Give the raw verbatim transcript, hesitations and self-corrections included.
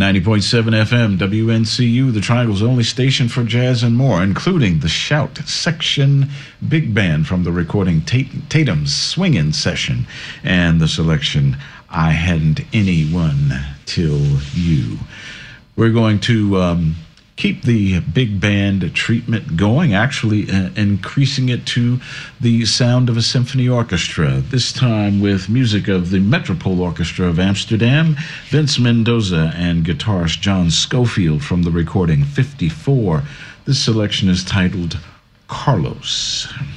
ninety point seven F M, W N C U, the Triangle's only station for jazz and more, including the Shout Section Big Band from the recording Tat- Tatum's Swingin' Session and the selection I Hadn't Anyone Till You. We're going to um, keep the big band treatment going, actually uh, increasing it to the sound of a symphony orchestra, this time with music of the Metropole Orchestra of Amsterdam, Vince Mendoza, and guitarist John Schofield from the recording fifty-four. This selection is titled Carlos.